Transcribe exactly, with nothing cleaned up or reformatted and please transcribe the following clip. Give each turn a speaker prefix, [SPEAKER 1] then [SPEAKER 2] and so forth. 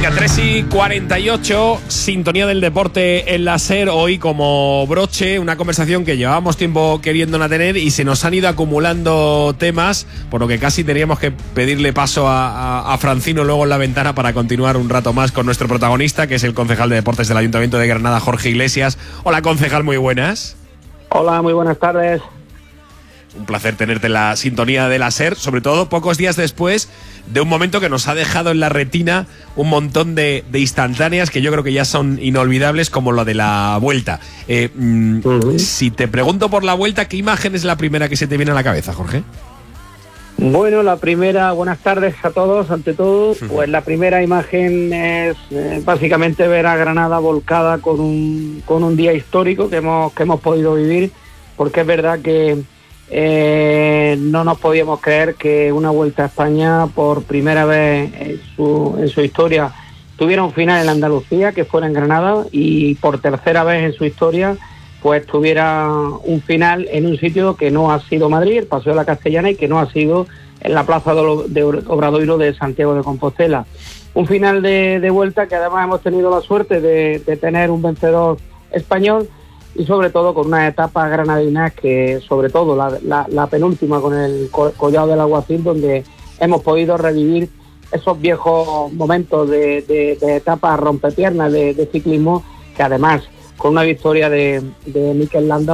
[SPEAKER 1] Venga, tres y cuarenta y ocho, sintonía del deporte en la SER, hoy como broche, una conversación que llevábamos tiempo queriéndola tener y se nos han ido acumulando temas, por lo que casi teníamos que pedirle paso a, a, a Francino luego en la ventana para continuar un rato más con nuestro protagonista, que es el concejal de deportes del Ayuntamiento de Granada, Jorge Iglesias. Hola, concejal, muy buenas.
[SPEAKER 2] Hola, muy buenas tardes.
[SPEAKER 1] Un placer tenerte en la sintonía de la SER, sobre todo pocos días después de un momento que nos ha dejado en la retina un montón de, de instantáneas que yo creo que ya son inolvidables, como lo de la Vuelta. Eh, mm, uh-huh. Si te pregunto por la Vuelta, ¿qué imagen es la primera que se te viene a la cabeza, Jorge?
[SPEAKER 2] Bueno, la primera, buenas tardes a todos, ante todo, uh-huh. pues la primera imagen es eh, básicamente ver a Granada volcada con un, con un día histórico que hemos, que hemos podido vivir, porque es verdad que Eh, no nos podíamos creer que una Vuelta a España por primera vez en su, en su historia tuviera un final en Andalucía, que fuera en Granada, y por tercera vez en su historia pues tuviera un final en un sitio que no ha sido Madrid, el Paseo de la Castellana, y que no ha sido en la Plaza de Obradoiro de Santiago de Compostela. Un final de, de Vuelta que además hemos tenido la suerte de, de tener un vencedor español, y sobre todo con unas etapas granadinas que, sobre todo la, la, la penúltima con el Collado del Alguacil, donde hemos podido revivir esos viejos momentos de, de, de etapas rompepiernas de, de ciclismo, que además con una victoria de, de Mikel Landa